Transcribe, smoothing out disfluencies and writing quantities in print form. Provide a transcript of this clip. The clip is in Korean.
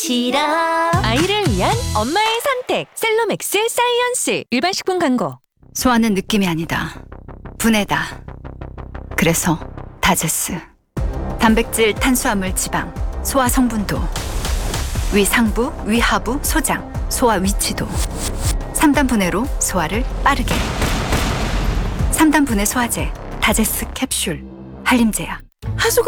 시럽. 아이를 위한 엄마의 선택 셀로맥스 사이언스. 일반 식품 광고. 소화는 느낌이 아니다. 분해다. 그래서 다제스. 단백질, 탄수화물, 지방, 소화 성분도, 위 상부, 위 하부, 소장, 소화 위치도 3단 분해로 소화를 빠르게. 3단 분해 소화제 다제스 캡슐 한림제약. 하수구